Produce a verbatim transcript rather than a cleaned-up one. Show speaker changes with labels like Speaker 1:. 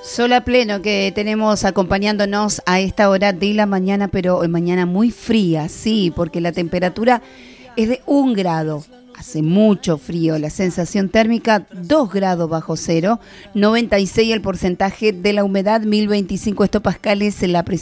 Speaker 1: Sol a pleno que tenemos acompañándonos a esta hora de la mañana, pero hoy mañana muy fría, sí, porque la temperatura es de un grado. Hace mucho frío, la sensación térmica dos grados bajo cero, noventa y seis el porcentaje de la humedad, mil veinticinco hectopascales la presión.